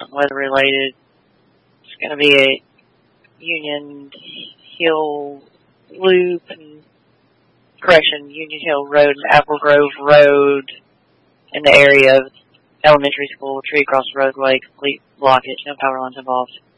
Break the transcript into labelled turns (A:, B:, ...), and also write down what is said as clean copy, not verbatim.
A: something weather related. It's going to be a Union Hill Loop and Union Hill Road and Apple Grove Road in the area of elementary school, tree across the roadway, complete blockage, no power lines involved.